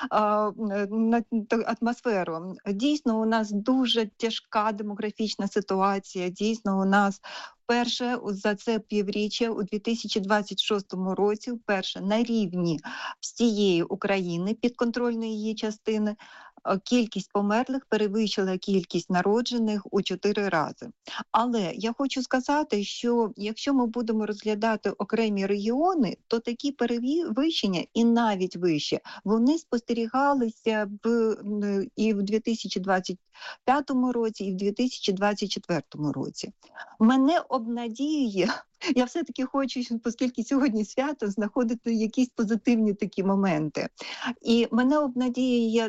атмосферу. Дійсно, у нас дуже тяжка демографічна ситуація, дійсно, у нас вперше за це півріччя у 2026 році, вперше на рівні всієї України, підконтрольної її частини, кількість померлих перевищила кількість народжених у 4 рази. Але я хочу сказати, що якщо ми будемо розглядати окремі регіони, то такі перевищення і навіть вище, вони спостерігалися і в 2025 році, і в 2024 році. Мене обнадіює, я все-таки хочу, оскільки сьогодні свято, знаходити якісь позитивні такі моменти. І мене обнадіює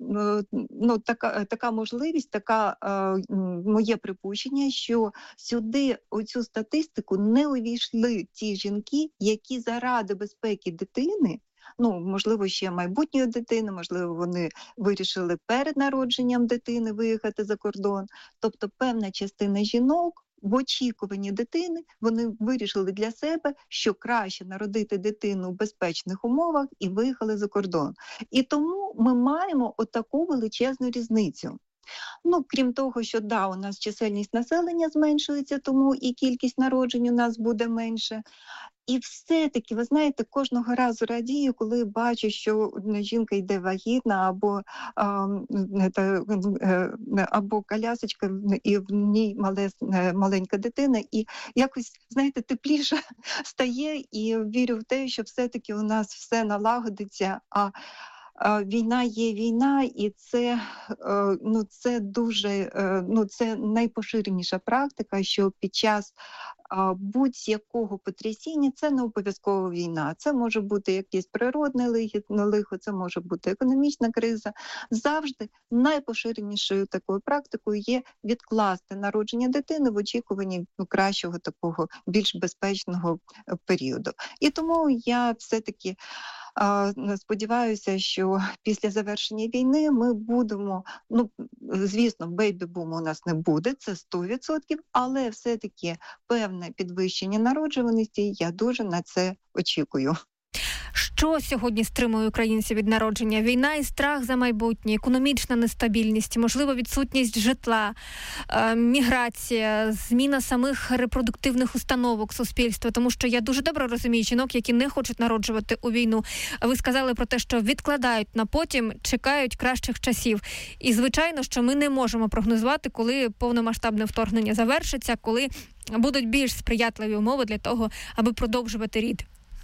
така можливість, моє припущення, що сюди, у цю статистику, не увійшли ті жінки, які заради безпеки дитини, можливо, ще майбутньої дитини, можливо, вони вирішили перед народженням дитини виїхати за кордон. Тобто певна частина жінок в очікуванні дитини, вони вирішили для себе, що краще народити дитину в безпечних умовах і виїхали за кордон. І тому ми маємо отаку величезну різницю. Крім того, що у нас чисельність населення зменшується, тому і кількість народжень у нас буде менше. І все-таки, ви знаєте, кожного разу радію, коли бачу, що жінка йде вагітна, або колясочка, і в ній маленька дитина, і якось, знаєте, тепліше стає, і вірю в те, що все-таки у нас все налагодиться, війна є війна, і це дуже, це найпоширеніша практика, що під час будь-якого потрясіння це не обов'язково війна. Це може бути якесь природне лихо, це може бути економічна криза. Завжди найпоширенішою такою практикою є відкласти народження дитини в очікуванні кращого такого більш безпечного періоду. І тому я все-таки сподіваюся, що після завершення війни ми будемо, звісно, бейбі-буму у нас не буде, це 100%, але все-таки певне підвищення народжуваності, я дуже на це очікую. Що сьогодні стримує українців від народження? Війна і страх за майбутнє, економічна нестабільність, можливо, відсутність житла, міграція, зміна самих репродуктивних установок суспільства. Тому що я дуже добре розумію жінок, які не хочуть народжувати у війну. Ви сказали про те, що відкладають на потім, чекають кращих часів. І, звичайно, що ми не можемо прогнозувати, коли повномасштабне вторгнення завершиться, коли будуть більш сприятливі умови для того, аби продовжувати рід.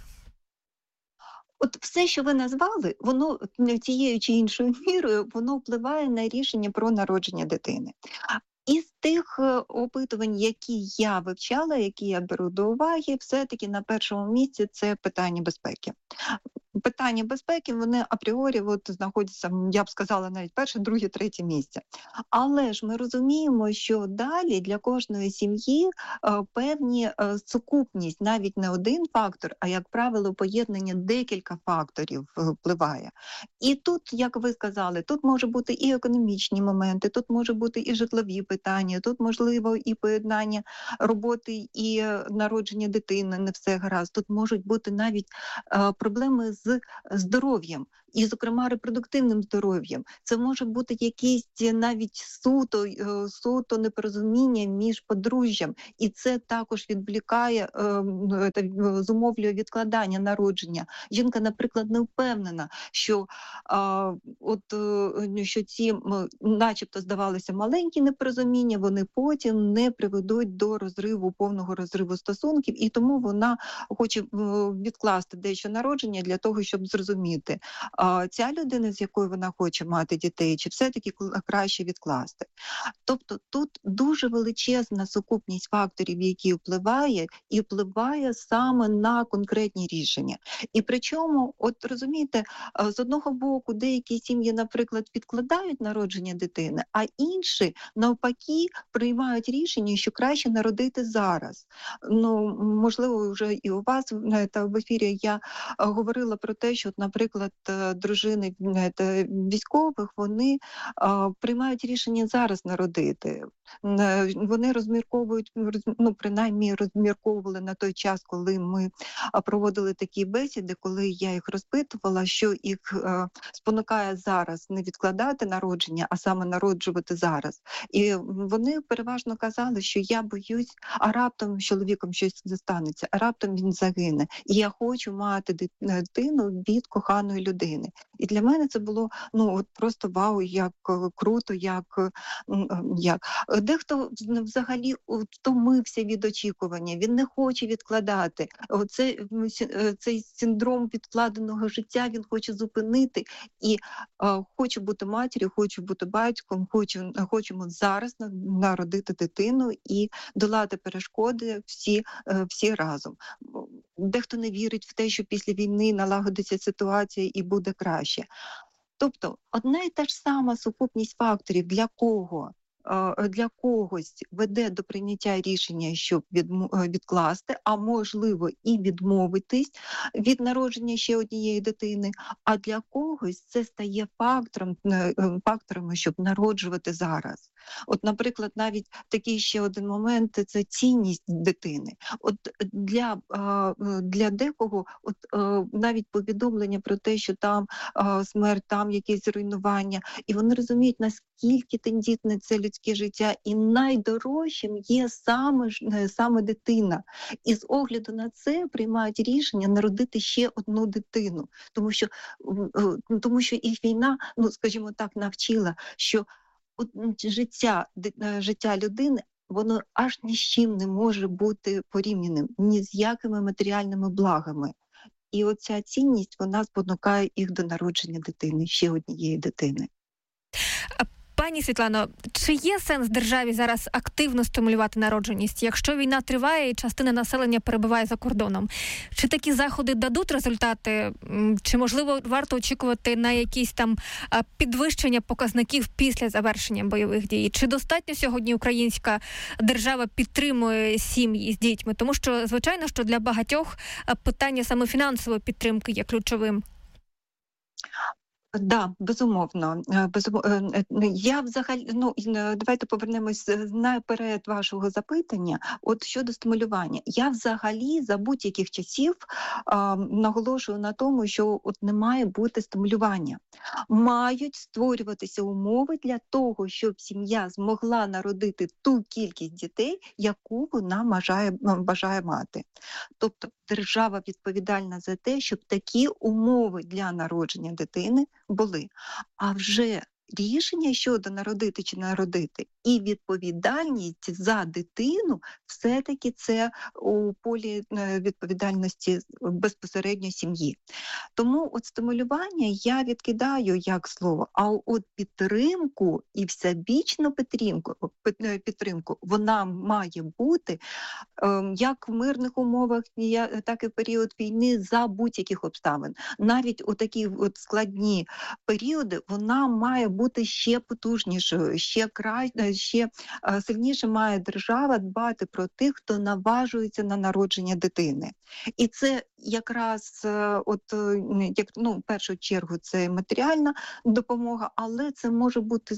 От все, що ви назвали, воно тією чи іншою мірою, воно впливає на рішення про народження дитини. Із тих опитувань, які я вивчала, які я беру до уваги, все-таки на першому місці це питання безпеки. Питання безпеки, вони апріорі знаходяться, я б сказала, навіть перше, друге, третє місце. Але ж ми розуміємо, що далі для кожної сім'ї певні сукупність, навіть не один фактор, а, як правило, поєднання декілька факторів впливає. І тут, як ви сказали, тут може бути і економічні моменти, тут може бути і житлові питання, тут можливо і поєднання роботи і народження дитини, не все гаразд. Тут можуть бути навіть проблеми з здоров'ям, і, зокрема, репродуктивним здоров'ям. Це може бути якісь навіть суто непорозуміння між подружжям, і це також відволікає, зумовлює відкладання народження. Жінка, наприклад, не впевнена, що ці, начебто, здавалися маленькі непорозуміння, вони потім не приведуть до повного розриву стосунків, і тому вона хоче відкласти дещо народження для того, щоб зрозуміти, ця людина, з якою вона хоче мати дітей, чи все-таки краще відкласти. Тобто тут дуже величезна сукупність факторів, які впливає саме на конкретні рішення. І причому, от розумієте, з одного боку деякі сім'ї, наприклад, відкладають народження дитини, а інші, навпаки, приймають рішення, що краще народити зараз. Можливо, вже і у вас в ефірі я говорила про те, що, наприклад, дружини військових, вони приймають рішення зараз народити. Вони розмірковують, принаймні розмірковували на той час, коли ми проводили такі бесіди, коли я їх розпитувала, що їх спонукає зараз не відкладати народження, а саме народжувати зараз. І вони переважно казали, що я боюсь, а раптом з чоловіком щось станеться, а раптом він загине. І я хочу мати дитину від коханої людини. І для мене це було просто вау, як круто, як. Дехто взагалі втомився від очікування, він не хоче відкладати. Цей синдром відкладеного життя він хоче зупинити і хоче бути матір'ю, хоче бути батьком, хочемо зараз народити дитину і долати перешкоди всі разом. Дехто не вірить в те, що після війни налагодиться ситуація і буде краще. Тобто одна і та ж сама сукупність факторів для когось веде до прийняття рішення, щоб відкласти, а можливо і відмовитись від народження ще однієї дитини, а для когось це стає факторами, щоб народжувати зараз. От, наприклад, навіть такий ще один момент – це цінність дитини. От для декого навіть повідомлення про те, що там смерть, там якесь руйнування, і вони розуміють, наскільки тендітне це людське життя, і найдорожчим є саме дитина. І з огляду на це приймають рішення народити ще одну дитину. Тому що і війна, скажімо так, навчила, що життя людини, воно аж ні з чим не може бути порівняним, ні з якими матеріальними благами. І оця цінність, вона спонукає їх до народження дитини, ще однієї дитини. Пані Світлано, чи є сенс державі зараз активно стимулювати народженість, якщо війна триває і частина населення перебуває за кордоном? Чи такі заходи дадуть результати? Чи, можливо, варто очікувати на якісь там підвищення показників після завершення бойових дій? Чи достатньо сьогодні українська держава підтримує сім'ї з дітьми? Тому що, звичайно, що для багатьох питання саме фінансової підтримки є ключовим. Да, безумовно. Я взагалі, давайте повернемось наперед вашого запитання. От щодо стимулювання, я взагалі за будь-яких часів наголошую на тому, що от не має бути стимулювання. Мають створюватися умови для того, щоб сім'я змогла народити ту кількість дітей, яку вона бажає мати. Тобто держава відповідальна за те, щоб такі умови для народження дитини були. А вже рішення щодо народити чи не народити і відповідальність за дитину все-таки це у полі відповідальності безпосередньо сім'ї. Тому от стимулювання я відкидаю як слово, а от підтримку і всебічну підтримку вона має бути як в мирних умовах, так і в період війни за будь-яких обставин. Навіть у такі от складні періоди вона має бути ще потужнішою, ще сильніше має держава дбати про тих, хто наважується на народження дитини. І це якраз в першу чергу це матеріальна допомога, але це може бути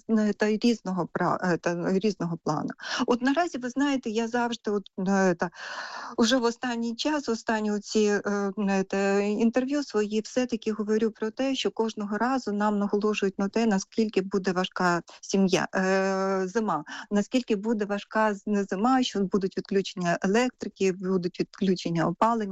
різного плану. От наразі, ви знаєте, я завжди уже в останній час, останні ці інтерв'ю свої все-таки говорю про те, що кожного разу нам наголошують на те, наскільки буде важка зима, наскільки буде важка зима, що будуть відключення електрики, будуть відключення опалення.